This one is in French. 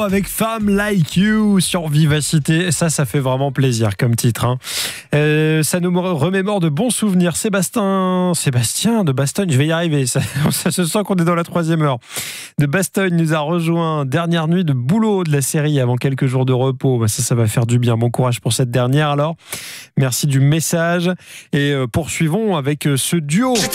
Avec Femme Like You sur Vivacité, ça fait vraiment plaisir comme titre. Ça nous remémore de bons souvenirs. Sébastien de Bastogne, je vais y arriver. Ça se sent qu'on est dans la 3e heure. De Bastogne nous a rejoint. Dernière nuit de boulot de la série avant quelques jours de repos. Ça va faire du bien. Bon courage pour cette dernière alors. Merci du message et poursuivons avec ce duo.